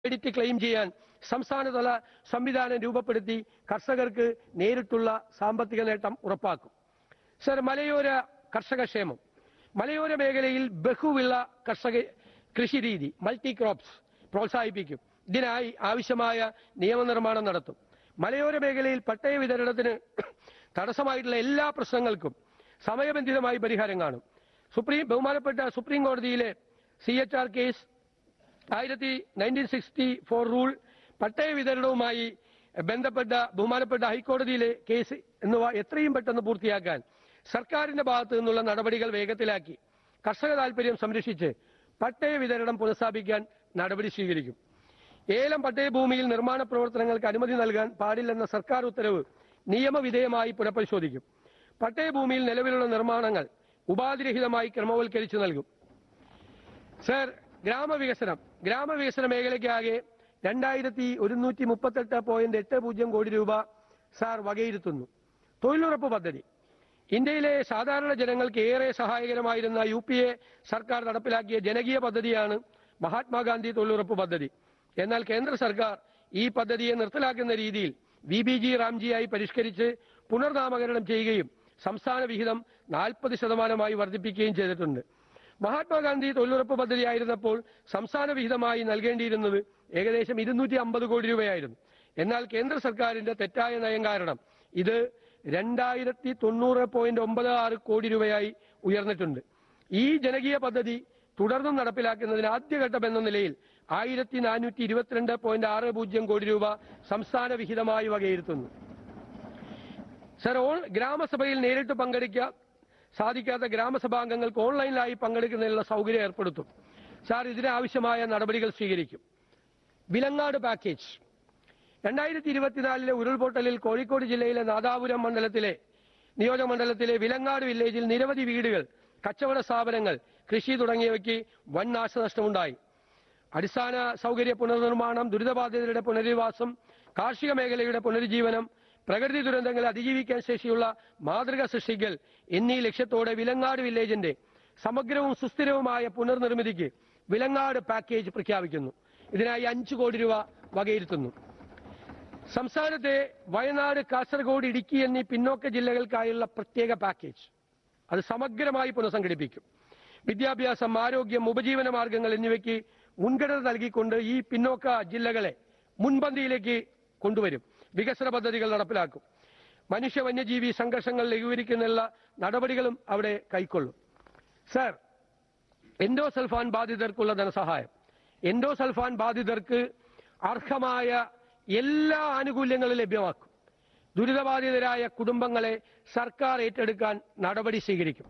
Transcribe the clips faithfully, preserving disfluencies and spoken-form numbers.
Credit claim ചെയ്യാൻ സംസ്ഥാനതല സംവിധാനം രൂപപ്പെടുത്തി കർഷകർക്ക് നേരിട്ടുള്ള സാമ്പത്തിക നേട്ടം ഉറപ്പാക്കും. സർ, മലയോര കർഷക ക്ഷേമം. മലയോര മേഖലയിൽ ബഹുവിള കർഷക കൃഷി രീതി മൾട്ടി ക്രോപ്സ് പ്രോത്സാഹിപ്പിക്കും. ഇതിനായി ആവശ്യമായ നിയമനിർമ്മാണം നടത്തും. മലയോര മേഖലയിൽ പട്ടയ വിതരണത്തിന് തടസ്സമായിട്ടുള്ള എല്ലാ പ്രശ്നങ്ങൾക്കും സമയബന്ധിതമായി പരിഹാരം കാണും. സുപ്രീം ബഹുമാനപ്പെട്ട സുപ്രീം കോടതിയിലെ സി എച്ച് ആർ കേസ് ആയിരത്തി നയൻറ്റീൻ സിക്സ്റ്റി ഫോർ റൂൾ പട്ടയ വിതരണവുമായി ബന്ധപ്പെട്ട ബഹുമാനപ്പെട്ട ഹൈക്കോടതിയിലെ കേസ് എന്നിവ എത്രയും പെട്ടെന്ന് പൂർത്തിയാക്കാൻ സർക്കാരിന്റെ ഭാഗത്തു നിന്നുള്ള നടപടികൾ വേഗത്തിലാക്കി കർഷക താൽപര്യം സംരക്ഷിച്ച് പട്ടയ വിതരണം പുനഃസ്ഥാപിക്കാൻ നടപടി സ്വീകരിക്കും. ഏലം പട്ടയഭൂമിയിൽ നിർമ്മാണ പ്രവർത്തനങ്ങൾക്ക് അനുമതി നൽകാൻ പാടില്ലെന്ന സർക്കാർ ഉത്തരവ് നിയമവിധേയമായി പുനഃപരിശോധിക്കും. പട്ടയഭൂമിയിൽ നിലവിലുള്ള നിർമ്മാണങ്ങൾ ഉപാധിരഹിതമായി ക്രമവൽക്കരിച്ചു നൽകും. സർ, ഗ്രാമവികസനം. ഗ്രാമവികസന മേഖലയ്ക്കാകെ രണ്ടായിരത്തി ഒരുന്നൂറ്റി മുപ്പത്തെട്ട് പോയിന്റ് എട്ട് പൂജ്യം കോടി രൂപ സാർ വകയിരുത്തുന്നു. തൊഴിലുറപ്പ് പദ്ധതി. ഇന്ത്യയിലെ സാധാരണ ജനങ്ങൾക്ക് ഏറെ സഹായകരമായിരുന്ന യു പി എ സർക്കാർ നടപ്പിലാക്കിയ ജനകീയ പദ്ധതിയാണ് മഹാത്മാഗാന്ധി തൊഴിലുറപ്പ് പദ്ധതി. എന്നാൽ കേന്ദ്ര സർക്കാർ ഈ പദ്ധതിയെ നിർത്തലാക്കുന്ന രീതിയിൽ വി ബി ജി റാംജിയായി പരിഷ്കരിച്ച് പുനർനാമകരണം ചെയ്യുകയും സംസ്ഥാന വിഹിതം നാൽപ്പത് ശതമാനമായി വർദ്ധിപ്പിക്കുകയും ചെയ്തിട്ടുണ്ട്. മഹാത്മാഗാന്ധി തൊഴിലുറപ്പ് പദ്ധതി ആയിരുന്നപ്പോൾ സംസ്ഥാന വിഹിതമായി നൽകേണ്ടിയിരുന്നത് ഏകദേശം ഇരുന്നൂറ്റി അമ്പത് കോടി രൂപയായിരുന്നു. എന്നാൽ കേന്ദ്ര സർക്കാരിന്റെ തെറ്റായ നയം കാരണം ഇത് രണ്ടായിരത്തി തൊണ്ണൂറ് പോയിന്റ് ഒമ്പത് ആറ് കോടി രൂപയായി ഉയർന്നിട്ടുണ്ട്. ഈ ജനകീയ പദ്ധതി തുടർന്നും നടപ്പിലാക്കുന്നതിന് ആദ്യഘട്ടം എന്ന നിലയിൽ ആയിരത്തി നാനൂറ്റി ഇരുപത്തിരണ്ട് പോയിന്റ് ആറ് പൂജ്യം കോടി രൂപ സംസ്ഥാന വിഹിതമായി വകയിരുത്തുന്നു. സർ, ഓൾ ഗ്രാമസഭയിൽ നേരിട്ട് പങ്കെടുക്കാൻ സാധിക്കാത്ത ഗ്രാമസഭാംഗങ്ങൾക്ക് ഓൺലൈനിലായി പങ്കെടുക്കുന്നതിനുള്ള സൗകര്യം ഏർപ്പെടുത്തും. സാർ, ഇതിനാവശ്യമായ നടപടികൾ സ്വീകരിക്കും. വിലങ്ങാട് പാക്കേജ്. രണ്ടായിരത്തി ഇരുപത്തിനാലിലെ ഉരുൾപൊട്ടലിൽ കോഴിക്കോട് ജില്ലയിലെ നാദാപുരം മണ്ഡലത്തിലെ നിയോജകമണ്ഡലത്തിലെ വിലങ്ങാട് വില്ലേജിൽ നിരവധി വീടുകൾ, കച്ചവട സ്ഥാപനങ്ങൾ, കൃഷി തുടങ്ങിയവയ്ക്ക് വൻ നാശനഷ്ടമുണ്ടായി. അടിസ്ഥാന സൗകര്യ പുനർനിർമ്മാണം, ദുരിതബാധിതരുടെ പുനരധിവാസം, കാർഷിക മേഖലയുടെ പുനരുജ്ജീവനം, പ്രകൃതി ദുരന്തങ്ങളെ അതിജീവിക്കാൻ ശേഷിയുള്ള മാതൃക സൃഷ്ടിക്കൽ എന്നീ ലക്ഷ്യത്തോടെ വിലങ്ങാട് വില്ലേജിന്റെ സമഗ്രവും സുസ്ഥിരവുമായ പുനർനിർമ്മിതിക്ക് വിലങ്ങാട് പാക്കേജ് പ്രഖ്യാപിക്കുന്നു. ഇതിനായി അഞ്ചു കോടി രൂപ വകയിരുത്തുന്നു. സംസ്ഥാനത്തെ വയനാട്, കാസർഗോഡ്, ഇടുക്കി എന്നീ പിന്നോക്ക ജില്ലകൾക്കായുള്ള പ്രത്യേക പാക്കേജ് അത് സമഗ്രമായി പുനഃസംഘടിപ്പിക്കും. വിദ്യാഭ്യാസം, ആരോഗ്യം, ഉപജീവന മാർഗങ്ങൾ എന്നിവയ്ക്ക് മുൻഗണന നൽകിക്കൊണ്ട് ഈ പിന്നോക്ക ജില്ലകളെ മുൻപന്തിയിലേക്ക് കൊണ്ടുവരും. വികസന പദ്ധതികൾ നടപ്പിലാക്കും. മനുഷ്യ വന്യജീവി സംഘർഷങ്ങൾ ലഘൂകരിക്കുന്നതിനുള്ള നടപടികളും അവിടെ കൈക്കൊള്ളും. സർ, എൻഡോസൾഫാൻ ബാധിതർക്കുള്ള ധനസഹായം. എൻഡോസൾഫാൻ ബാധിതർക്ക് അർഹമായ എല്ലാ ആനുകൂല്യങ്ങളും ലഭ്യമാക്കും. ദുരിതബാധിതരായ കുടുംബങ്ങളെ സർക്കാർ ഏറ്റെടുക്കാൻ നടപടി സ്വീകരിക്കും.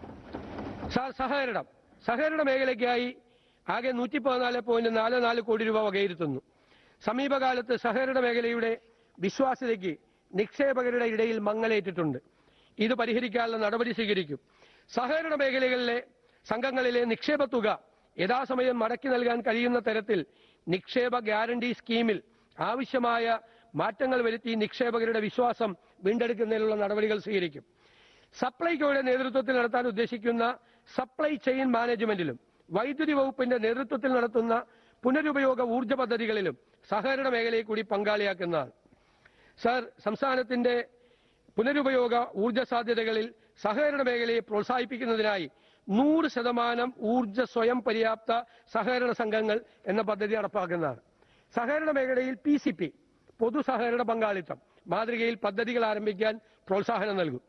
സാർ, സഹകരണം. സഹകരണ മേഖലയ്ക്കായി ആകെ നൂറ്റി പതിനാല് പോയിന്റ് നാല് നാല് കോടി രൂപ വകയിരുത്തുന്നു. സമീപകാലത്ത് സഹകരണ മേഖലയുടെ വിശ്വാസ്യതയ്ക്ക് നിക്ഷേപകരുടെ ഇടയിൽ മങ്ങലേറ്റിട്ടുണ്ട്. ഇത് പരിഹരിക്കാനുള്ള നടപടി സ്വീകരിക്കും. സഹകരണ മേഖലകളിലെ സംഘങ്ങളിലെ നിക്ഷേപ തുക യഥാസമയം മടക്കി നൽകാൻ കഴിയുന്ന തരത്തിൽ നിക്ഷേപ ഗ്യാരണ്ടി സ്കീമിൽ ആവശ്യമായ മാറ്റങ്ങൾ വരുത്തി നിക്ഷേപകരുടെ വിശ്വാസം വീണ്ടെടുക്കുന്നതിനുള്ള നടപടികൾ സ്വീകരിക്കും. സപ്ലൈകോയുടെ നേതൃത്വത്തിൽ നടത്താൻ ഉദ്ദേശിക്കുന്ന സപ്ലൈ ചെയിൻ മാനേജ്മെന്റിലും വൈദ്യുതി വകുപ്പിന്റെ നേതൃത്വത്തിൽ നടത്തുന്ന പുനരുപയോഗ ഊർജ്ജ പദ്ധതികളിലും സഹകരണ മേഖലയെ കൂടി പങ്കാളിയാക്കുന്നതാണ്. സർ, സംസ്ഥാനത്തിന്റെ പുനരുപയോഗ ഊർജ്ജ സാധ്യതകളിൽ സഹകരണ മേഖലയെ പ്രോത്സാഹിപ്പിക്കുന്നതിനായി നൂറ് ശതമാനം ഊർജ്ജ സ്വയം പര്യാപ്ത സഹകരണ സംഘങ്ങൾ എന്ന പദ്ധതി നടപ്പാക്കുന്നതാണ്. സഹകരണ മേഖലയിൽ പി സി പി പൊതു സഹകരണ പങ്കാളിത്തം മാതൃകയിൽ പദ്ധതികൾ ആരംഭിക്കാൻ പ്രോത്സാഹനം നൽകും.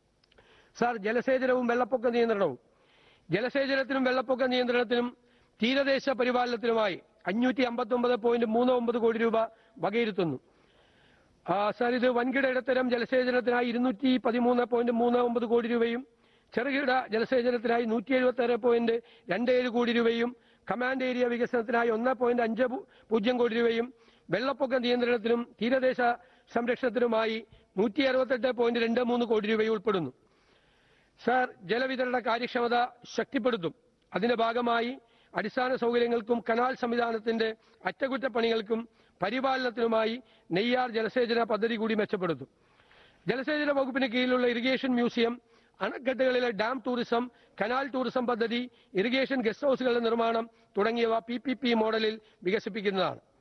സാർ, ജലസേചനവും വെള്ളപ്പൊക്ക നിയന്ത്രണവും. ജലസേചനത്തിനും വെള്ളപ്പൊക്ക നിയന്ത്രണത്തിനും തീരദേശ പരിപാലനത്തിനുമായി അഞ്ഞൂറ്റി അമ്പത്തി ഒമ്പത് പോയിന്റ് മൂന്ന് ഒമ്പത് കോടി രൂപ വകയിരുത്തുന്നു. സാർ, ഇത് വൻകിട ഇടത്തരം ജലസേചനത്തിനായി ഇരുന്നൂറ്റി പതിമൂന്ന് പോയിന്റ് മൂന്ന് ഒമ്പത് കോടി രൂപയും ചെറുകിട ജലസേചനത്തിനായി നൂറ്റി എഴുപത്തി ആറ് പോയിന്റ് രണ്ട് ഏഴ് കോടി രൂപയും കമാൻഡ് ഏരിയ വികസനത്തിനായി ഒന്ന് പോയിന്റ് അഞ്ച് പൂജ്യം കോടി രൂപയും വെള്ളപ്പൊക്ക നിയന്ത്രണത്തിനും തീരദേശ സംരക്ഷണത്തിനുമായി നൂറ്റി അറുപത്തെട്ട് പോയിന്റ് രണ്ട് മൂന്ന് കോടി രൂപയും ഉൾപ്പെടുന്നു. സാർ, ജലവിതരണ കാര്യക്ഷമത ശക്തിപ്പെടുത്തും. അതിന്റെ ഭാഗമായി അടിസ്ഥാന സൗകര്യങ്ങൾക്കും കനാൽ സംവിധാനത്തിന്റെ അറ്റകുറ്റപ്പണികൾക്കും പരിപാലനത്തിനുമായി നെയ്യാർ ജലസേചന പദ്ധതി കൂടി മെച്ചപ്പെടുത്തും. ജലസേചന വകുപ്പിന് കീഴിലുള്ള irrigation museum, അണക്കെട്ടുകളിലെ dam tourism, canal tourism പദ്ധതി, ഇറിഗേഷൻ ഗസ്റ്റ് ഹൌസുകളുടെ നിർമ്മാണം തുടങ്ങിയവ പി പി പി മോഡലിൽ വികസിപ്പിക്കുന്നതാണ്.